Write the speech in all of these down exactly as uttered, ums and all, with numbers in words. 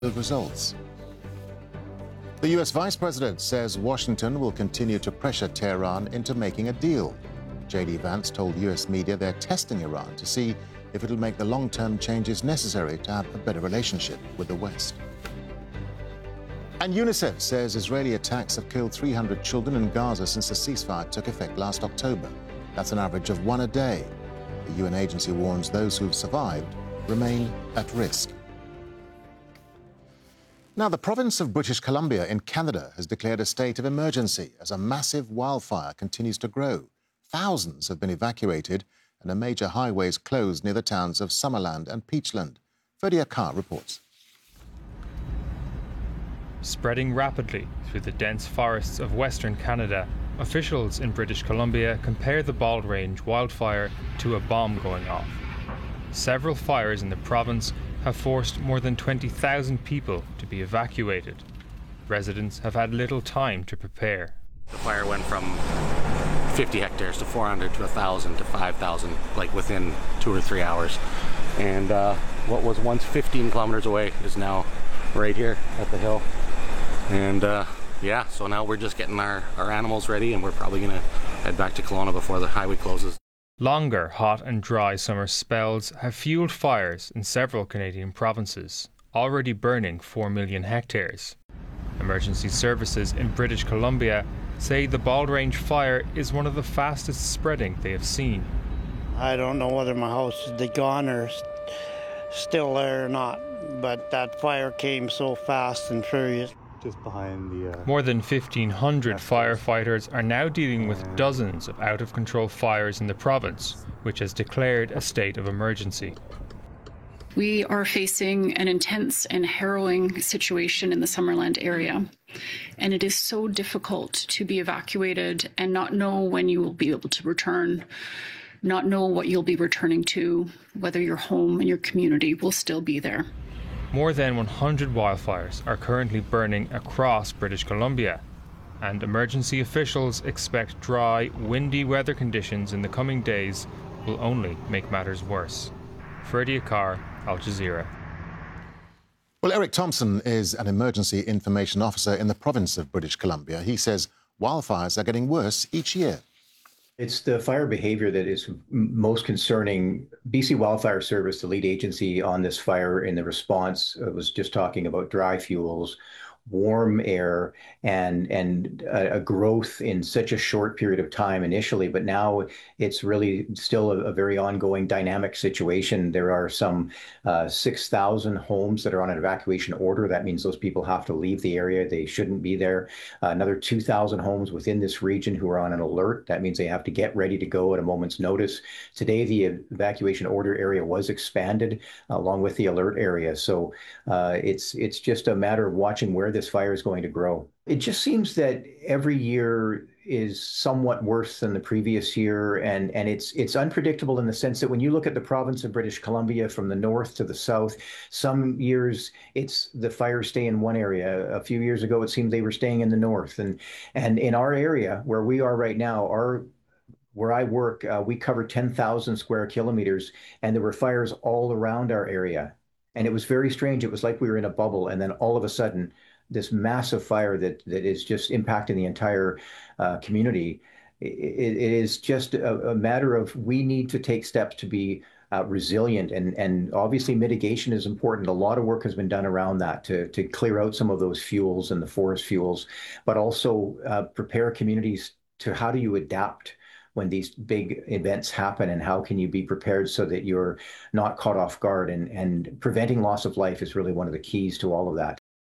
The results. The U S Vice President says Washington will continue to pressure Tehran into making a deal. J D Vance told U S media they're testing Iran to see if it'll make the long-term changes necessary to have a better relationship with the West. And UNICEF says Israeli attacks have killed three hundred children in Gaza since the ceasefire took effect last October. That's an average of one a day. The U N agency warns those who've survived remain at risk. Now, the province of British Columbia in Canada has declared a state of emergency as a massive wildfire continues to grow. Thousands have been evacuated and a major highway is closed near the towns of Summerland and Peachland. Ferdia Carr reports. Spreading rapidly through the dense forests of Western Canada, officials in British Columbia compare the Bald Range wildfire to a bomb going off. Several fires in the province have forced more than twenty thousand people to be evacuated. Residents have had little time to prepare. The fire went from fifty hectares to four hundred to one thousand to five thousand, like within two or three hours. And uh, what was once fifteen kilometers away is now right here at the hill. And uh, yeah, so now we're just getting our, our animals ready, and we're probably going to head back to Kelowna before the highway closes. Longer, hot and dry summer spells have fueled fires in several Canadian provinces, already burning four million hectares. Emergency services in British Columbia say the Bald Range fire is one of the fastest spreading they have seen. I don't know whether my house is gone or st- still there or not, but that fire came so fast and furious. Just behind the... Uh, More than fifteen hundred firefighters are now dealing with dozens of out-of-control fires in the province, which has declared a state of emergency. We are facing an intense and harrowing situation in the Summerland area, and it is so difficult to be evacuated and not know when you will be able to return, not know what you'll be returning to, whether your home and your community will still be there. More than one hundred wildfires are currently burning across British Columbia, and emergency officials expect dry, windy weather conditions in the coming days will only make matters worse. Ferdia Carr, Al Jazeera. Well, Eric Thompson is an emergency information officer in the province of British Columbia. He says wildfires are getting worse each year. It's the fire behavior that is most concerning. B C Wildfire Service, the lead agency on this fire in the response, uh, was just talking about dry fuels, warm air, and and a, a growth in such a short period of time initially, but now it's really still a, a very ongoing dynamic situation. There are some uh, six thousand homes that are on an evacuation order. That means those people have to leave the area. They shouldn't be there. Uh, another two thousand homes within this region who are on an alert. That means they have to get ready to go at a moment's notice. Today, the evacuation order area was expanded uh, along with the alert area. So uh, it's it's just a matter of watching where this fire is going to grow. It just seems that every year is somewhat worse than the previous year, and, and it's it's unpredictable in the sense that when you look at the province of British Columbia from the north to the south, some years it's the fires stay in one area. A few years ago, it seemed they were staying in the north. And, and in our area, where we are right now, our where I work, uh, we cover ten thousand square kilometers, and there were fires all around our area. And it was very strange. It was like we were in a bubble, and then all of a sudden, this massive fire that that is just impacting the entire uh, community. It, it is just a, a matter of we need to take steps to be uh, resilient, and and obviously mitigation is important. A lot of work has been done around that to to clear out some of those fuels and the forest fuels, but also uh, prepare communities to how do you adapt when these big events happen, and how can you be prepared so that you're not caught off guard, and and preventing loss of life is really one of the keys to all of that.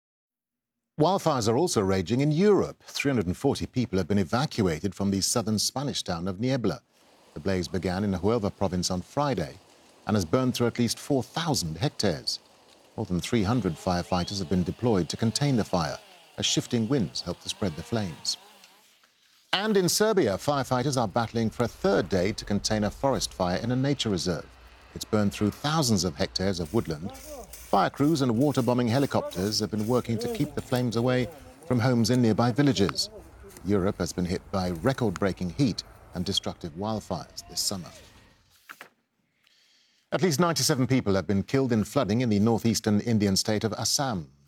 Wildfires are also raging in Europe. three hundred forty people have been evacuated from the southern Spanish town of Niebla. The blaze began in the Huelva province on Friday and has burned through at least four thousand hectares. More than three hundred firefighters have been deployed to contain the fire as shifting winds help to spread the flames. And in Serbia, firefighters are battling for a third day to contain a forest fire in a nature reserve. It's burned through thousands of hectares of woodland. Fire crews and water-bombing helicopters have been working to keep the flames away from homes in nearby villages. Europe has been hit by record-breaking heat and destructive wildfires this summer. At least ninety-seven people have been killed in flooding in the northeastern Indian state of Assam.